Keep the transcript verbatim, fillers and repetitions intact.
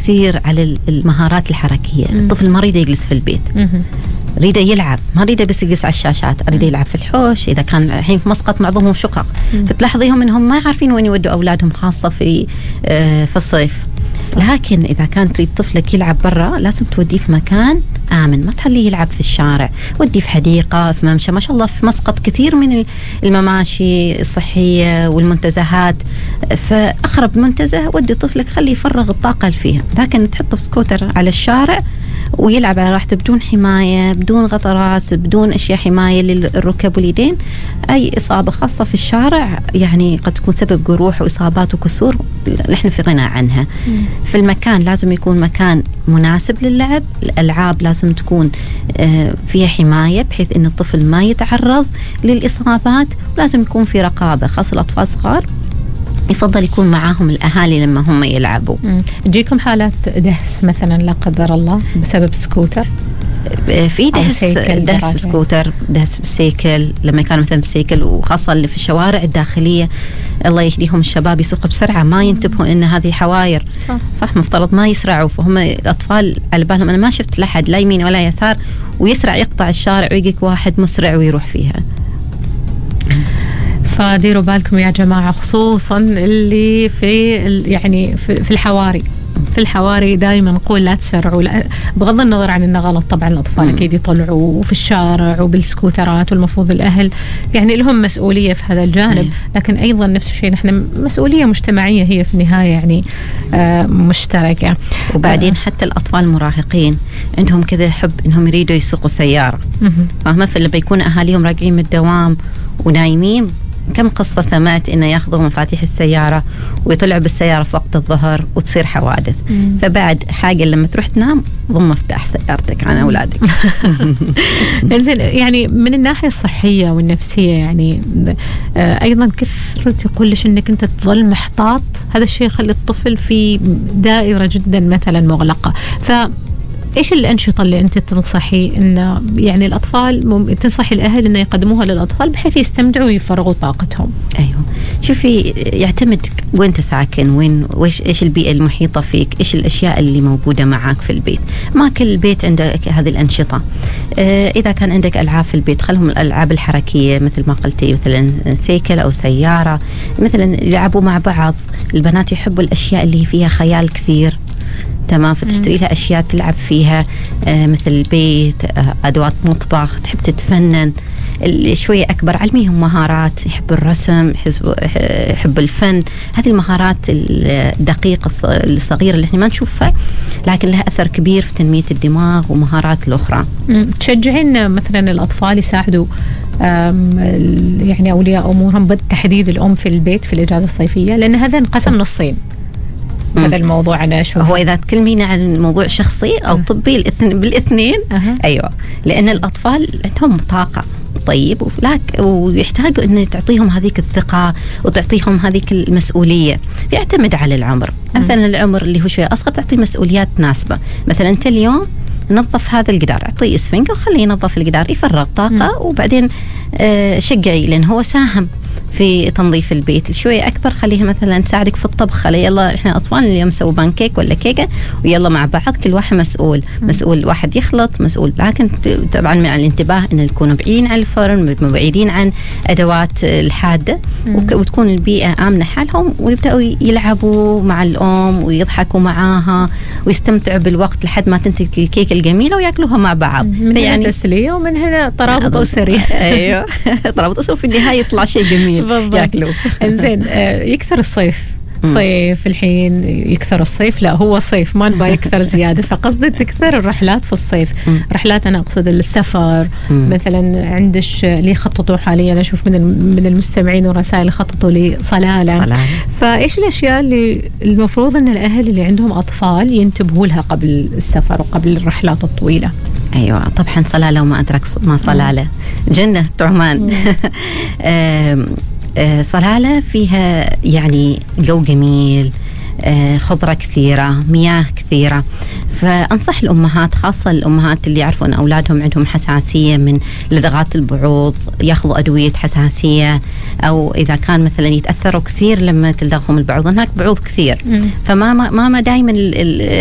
كثير على المهارات الحركية. مم. الطفل ما يريد يجلس في البيت، ريده يلعب، ما ريده بس يجلس على الشاشات، ريده يلعب في الحوش. إذا كان الحين في مسقط معظمهم شقق، فتلاحظيهم إنهم ما عارفين وين يودوا أولادهم، خاصة في آه في الصيف. صح. لكن إذا كان تريد طفلك يلعب برا لازم توديه في مكان آمن، ما تخليه يلعب في الشارع، وديه في حديقة، في ممشى. ما شاء الله في مسقط كثير من المماشي الصحية والمنتزهات، فأقرب منتزه ودي طفلك خليه يفرغ الطاقة اللي فيها. لكن تحطه في سكوتر على الشارع ويلعب على راحته بدون حماية، بدون غطاء راس، بدون أشياء حماية للركب واليدين، أي إصابة خاصة في الشارع يعني قد تكون سبب جروح وإصابات وكسور نحن في غنى عنها. مم. في المكان لازم يكون مكان مناسب للعب، الألعاب لازم تكون فيها حماية بحيث أن الطفل ما يتعرض للإصابات، ولازم يكون في رقابة، خاصة الأطفال صغار يفضل يكون معاهم الأهالي لما هم يلعبوا. تجيكم حالات دهس مثلا لا قدر الله بسبب سكوتر؟ في دهس دهس في سكوتر، دهس بالسيكل لما كانوا مثلا بالسيكل، وخاصة اللي في الشوارع الداخلية الله يهديهم الشباب يسوقوا بسرعة ما ينتبهوا إن هذه حواير. صح, صح مفترض ما يسرعوا، فهم الأطفال على بالهم أنا ما شفت لحد لا يمين ولا يسار، ويسرع يقطع الشارع ويجيك واحد مسرع ويروح فيها. فديروا بالكم يا جماعة، خصوصا اللي في يعني في, في الحواري في الحواري دائما نقول لا تسرعوا، لا بغض النظر عن انه غلط طبعا الأطفال أكيد يطلعوا في الشارع وبالسكوترات، والمفروض الأهل يعني لهم مسؤولية في هذا الجانب. لكن أيضا نفس الشيء نحن مسؤولية مجتمعية هي في النهاية يعني آه مشتركة. وبعدين حتى الأطفال المراهقين عندهم كذا حب إنهم يريدوا يسوقوا سيارة، فهم لما يكون أهاليهم راجعين من الدوام ونايمين، كم قصة سمعت إنه ياخذوا مفاتيح السيارة ويطلعوا بالسيارة في وقت الظهر وتصير حوادث. مم. فبعد حاجة لما تروح تنام ضم مفتاح سيارتك عن أولادك. إنزين يعني من الناحية الصحية والنفسية يعني آه أيضا كثرة يقول لش إنك أنت تظل محتاط، هذا الشيء يخلي الطفل في دائرة جدا مثلا مغلقة. ف إيش الأنشطة اللي أنت تنصحي إن يعني الأطفال مم... تنصحي الأهل إنه يقدموها للأطفال بحيث يستمتعوا ويفرغوا طاقتهم؟ أيوه، شوفي يعتمد وين تساكن، وين وإيش إيش البيئة المحيطة فيك، إيش الأشياء اللي موجودة معك في البيت. ما كل بيت عنده هذه الأنشطة. آه إذا كان عندك ألعاب في البيت خلهم الألعاب الحركية مثل ما قلتي، مثلا سيكل أو سيارة، مثلا يلعبوا مع بعض. البنات يحبوا الأشياء اللي فيها خيال كثير، تمام، فتشتري لها أشياء تلعب فيها آه مثل البيت، آه أدوات مطبخ، تحب تتفنن. شوية أكبر علميهم مهارات، يحب الرسم، يحب الفن، هذه المهارات الدقيقة الصغيرة اللي احنا ما نشوفها لكن لها أثر كبير في تنمية الدماغ ومهارات الأخرى. تشجعين مثلا الأطفال يساعدوا يعني أولياء أمورهم بالتحديد الأم في البيت في الإجازة الصيفية، لأن هذا انقسم نصين هذا الموضوع. أنا أشوف هو إذا تكلمين عن موضوع شخصي أو أه. طبي بالاثنين. أه. أيوة، لأن الأطفال عندهم طاقة طيب ولاك ويحتاجوا أن تعطيهم هذيك الثقة وتعطيهم هذيك المسؤولية. يعتمد على العمر. مثلا العمر اللي هو شوية أصغر تعطي مسؤوليات تناسبة. مثلا أنت اليوم نظف هذا الجدار، اعطيه اسفنجة وخليه ينظف الجدار، يفرغ طاقة. م. وبعدين آه شجعي لأن هو ساهم في تنظيف البيت. شوية أكبر خليها مثلا تساعدك في الطبخ، خلي يلا إحنا أطفال اليوم نسوي بانكيك ولا كيكة ويلا مع بعض، كل واحد مسؤول. م. مسؤول واحد يخلط، مسؤول. لكن طبعا مع الانتباه إن نكونوا بعيدين عن الفرن، بعيدين عن أدوات الحادة، وتكون البيئة آمنة حالهم، ويبدأوا يلعبوا مع الأم ويضحكوا معاها ويستمتعوا بالوقت لحد ما تنتهي الكيكة الجميلة ويأكلوها مع بعض. من هنا تسلية ومن هنا ترابط أسري. أيوه، ترابط أسري في النهاية يطلع شيء جميل ياكلوه. إنزين يكثر الصيف صيف الحين يكثر الصيف، لا هو صيف ما نبغى يكثر زيادة، فقصدي تكثر الرحلات في الصيف. م. رحلات أنا أقصد السفر. م. مثلا عندش اللي يخططوا حاليا، أنا أشوف من من المستمعين والرسائل يخططوا لي صلالة. صلالة. فإيش الأشياء اللي المفروض أن الأهل اللي عندهم أطفال ينتبهوا لها قبل السفر وقبل الرحلات الطويلة؟ أيوة طبعا صلالة وما أدرك ما صلالة. م. جنة عمان. آه صلالة فيها يعني جو جميل، آه خضرة كثيرة، مياه كثيرة. فأنصح الأمهات، خاصة الأمهات اللي يعرفوا أن أولادهم عندهم حساسية من لدغات البعوض، يأخذوا أدوية حساسية، أو إذا كان مثلا يتأثروا كثير لما تلدغهم البعوض. هناك بعوض كثير. م. فماما ماما دائما